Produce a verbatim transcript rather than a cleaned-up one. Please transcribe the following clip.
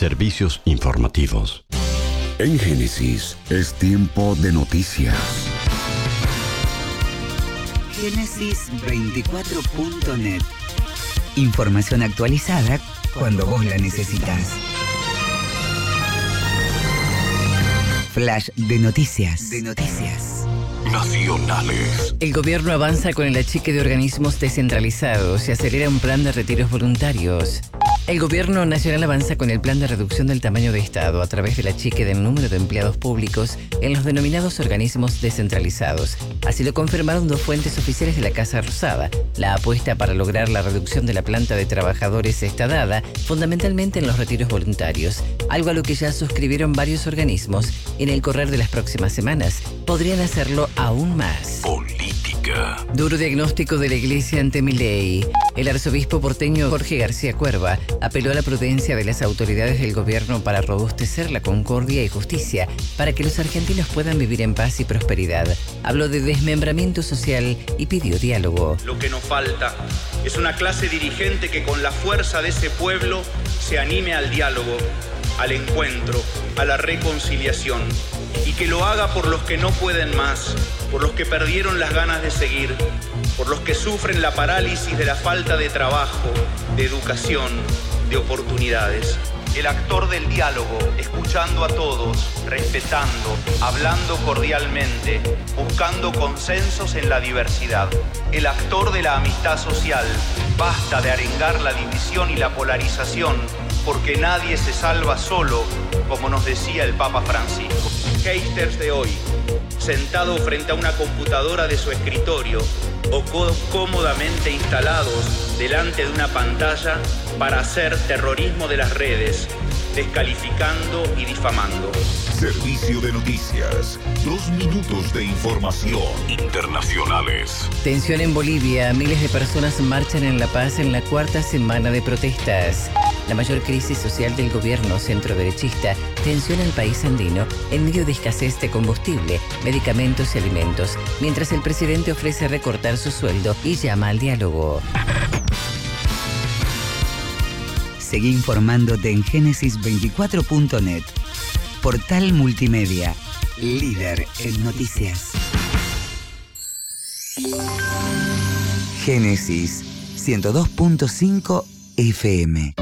Servicios informativos. En Génesis es tiempo de noticias. Génesis veinticuatro punto net. Información actualizada cuando vos la necesitas. Flash de noticias. De noticias. Nacionales. El gobierno avanza con el achique de organismos descentralizados y acelera un plan de retiros voluntarios. El gobierno nacional avanza con el plan de reducción del tamaño de Estado a través del achique del número de empleados públicos en los denominados organismos descentralizados. Así lo confirmaron dos fuentes oficiales de la Casa Rosada. La apuesta para lograr la reducción de la planta de trabajadores está dada fundamentalmente en los retiros voluntarios, algo a lo que ya suscribieron varios organismos y en el correr de las próximas semanas podrían hacerlo aún más. Política. Duro diagnóstico de la Iglesia ante Milei. El arzobispo porteño Jorge García Cuerva apeló a la prudencia de las autoridades del gobierno para robustecer la concordia y justicia para que los argentinos puedan vivir en paz y prosperidad. Habló de desmembramiento social y pidió diálogo. Lo que nos falta es una clase dirigente que con la fuerza de ese pueblo se anime al diálogo, al encuentro, a la reconciliación, y que lo haga por los que no pueden más, por los que perdieron las ganas de seguir, por los que sufren la parálisis de la falta de trabajo, de educación, de oportunidades. El actor del diálogo, escuchando a todos, respetando, hablando cordialmente, buscando consensos en la diversidad. El actor de la amistad social, basta de arengar la división y la polarización, porque nadie se salva solo, como nos decía el Papa Francisco. Haters de hoy, sentado frente a una computadora de su escritorio o cómodamente instalados delante de una pantalla para hacer terrorismo de las redes, descalificando y difamando. Servicio de noticias. Dos minutos de información. Internacionales. Tensión en Bolivia. Miles de personas marchan en La Paz en la cuarta semana de protestas. La mayor crisis social del gobierno centroderechista tensiona el país andino en medio de escasez de combustible, medicamentos y alimentos, mientras el presidente ofrece recortar su sueldo y llama al diálogo. Seguí informándote en Génesis veinticuatro punto net. Portal multimedia, líder en noticias. Génesis ciento dos punto cinco F M.